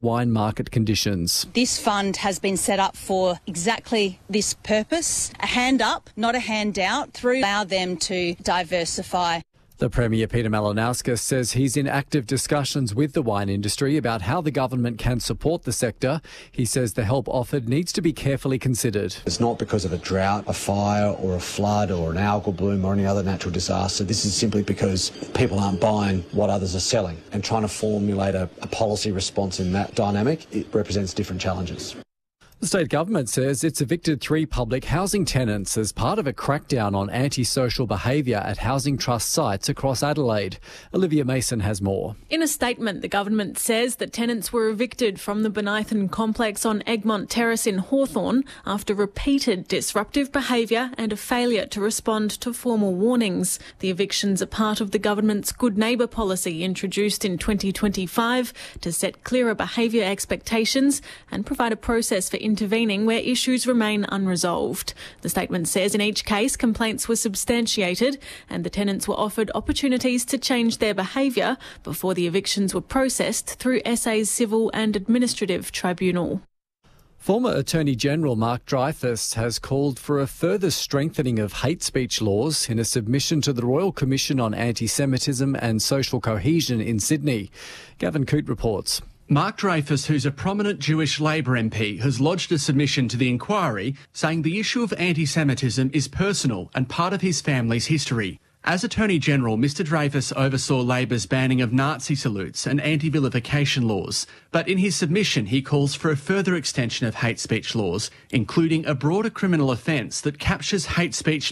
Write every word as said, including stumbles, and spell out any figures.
wine market conditions. This fund has been set up for exactly this purpose, a hand up, not a handout, through allow them to diversify. The Premier, Peter Malinauskas, says he's in active discussions with the wine industry about how the government can support the sector. He says the help offered needs to be carefully considered. It's not because of a drought, a fire or a flood or an algal bloom or any other natural disaster. This is simply because people aren't buying what others are selling, and trying to formulate a, a policy response in that dynamic, it represents different challenges. The state government says it's evicted three public housing tenants as part of a crackdown on antisocial behaviour at housing trust sites across Adelaide. Olivia Mason has more. In a statement, the government says that tenants were evicted from the Benithan complex on Egmont Terrace in Hawthorn after repeated disruptive behaviour and a failure to respond to formal warnings. The evictions are part of the government's Good Neighbour policy introduced in twenty twenty-five to set clearer behaviour expectations and provide a process for intervening where issues remain unresolved. The statement says in each case complaints were substantiated and the tenants were offered opportunities to change their behaviour before the evictions were processed through S A's Civil and Administrative Tribunal. Former Attorney General Mark Dreyfus has called for a further strengthening of hate speech laws in a submission to the Royal Commission on Anti-Semitism and Social Cohesion in Sydney. Gavin Coote reports. Mark Dreyfus, who's a prominent Jewish Labor M P, has lodged a submission to the inquiry saying the issue of anti-Semitism is personal and part of his family's history. As Attorney-General, Mr Dreyfus oversaw Labor's banning of Nazi salutes and anti-vilification laws, but in his submission he calls for a further extension of hate speech laws, including a broader criminal offence that captures hate speech